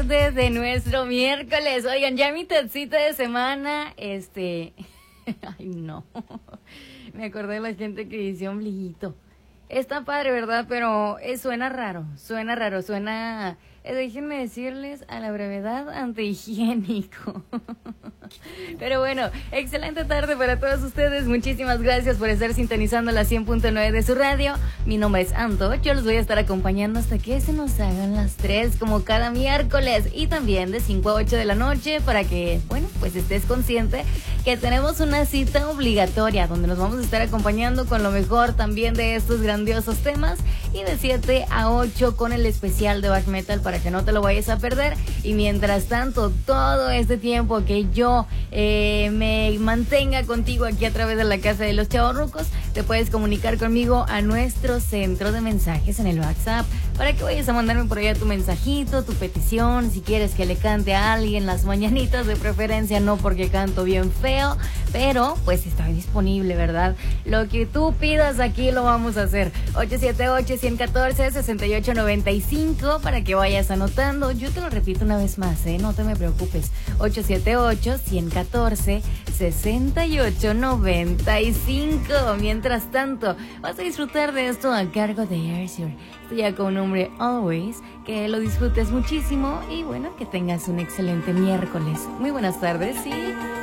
tarde de nuestro miércoles. Oigan, ya mi tacita de semana, ay no, me acordé de la gente que dice ombliguito. Está padre, ¿verdad? Pero suena raro, déjenme decirles, a la brevedad, antihigiénico. Pero bueno, excelente tarde para todos ustedes. Muchísimas gracias por estar sintonizando la 100.9 de su radio. Mi nombre es Anto. Yo los voy a estar acompañando hasta que se nos hagan las 3, como cada miércoles. Y también de 5 a 8 de la noche para que, bueno, pues estés consciente que tenemos una cita obligatoria donde nos vamos a estar acompañando con lo mejor también de estos grandiosos temas. Y de 7 a 8 con el especial de Back Metal para que no te lo vayas a perder. Y mientras tanto, todo este tiempo que yo me mantenga contigo aquí a través de la Casa de los Chavorrucos, te puedes comunicar conmigo a nuestro centro de mensajes en el WhatsApp para que vayas a mandarme por allá tu mensajito, tu petición, si quieres que le cante a alguien las mañanitas, de preferencia no porque canto bien feo, pero pues estoy disponible, ¿verdad? Lo que tú pidas aquí lo vamos a hacer. 878-114-6895 para que vayas anotando. Yo te lo repito una vez más, no te me preocupes. 878-114-6895. Mientras tanto, vas a disfrutar de esto a cargo de Airshore. Estoy ya con un nombre Always. Que lo disfrutes muchísimo y bueno, que tengas un excelente miércoles. Muy buenas tardes, sí.